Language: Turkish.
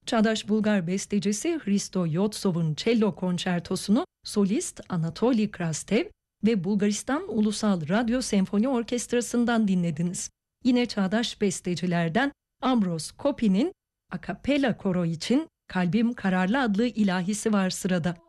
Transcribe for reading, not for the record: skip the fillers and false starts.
Çağdaş Bulgar bestecisi Hristo Yotsov'un cello konçertosunu solist Anatoli Krastev ve Bulgaristan Ulusal Radyo Senfoni Orkestrası'ndan dinlediniz. Yine çağdaş bestecilerden Ambros Kopi'nin akapella koro için Kalbim Kararlı adlı ilahisi var sırada.